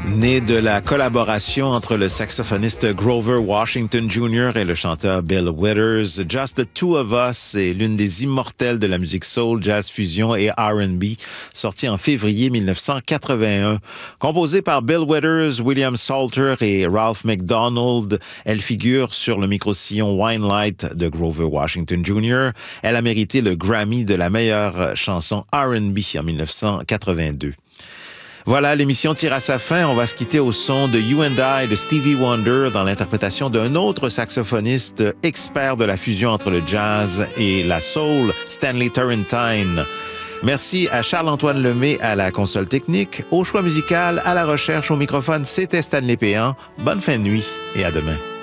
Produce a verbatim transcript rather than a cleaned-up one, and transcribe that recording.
Né de la collaboration entre le saxophoniste Grover Washington junior et le chanteur Bill Withers, Just the Two of Us est l'une des immortelles de la musique soul, jazz fusion et R and B, sortie en février mille neuf cent quatre-vingt-un. Composée par Bill Withers, William Salter et Ralph McDonald, elle figure sur le micro-sillon Wine Light de Grover Washington junior Elle a mérité le Grammy de la meilleure chanson R and B en mille neuf cent quatre-vingt-deux. Voilà, l'émission tire à sa fin. On va se quitter au son de You and I de Stevie Wonder dans l'interprétation d'un autre saxophoniste expert de la fusion entre le jazz et la soul, Stanley Turrentine. Merci à Charles-Antoine Lemay à la console technique, au choix musical, à la recherche, au microphone, c'était Stanley Péan. Bonne fin de nuit et à demain.